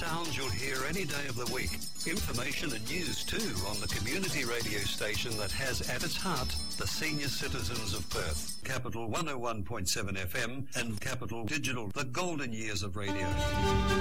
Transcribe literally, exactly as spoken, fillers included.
sounds you'll hear any day of the week. Information and news too on the community radio station that has at its heart the senior citizens of Perth. Capital one oh one point seven F M and Capital Digital, the golden years of radio.